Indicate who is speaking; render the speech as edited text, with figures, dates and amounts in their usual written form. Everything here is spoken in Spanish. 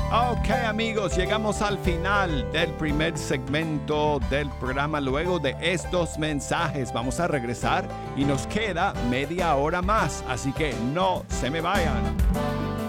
Speaker 1: Ok amigos, llegamos al final del primer segmento del programa. Luego de estos mensajes vamos a regresar y nos queda media hora más, así que no se me vayan.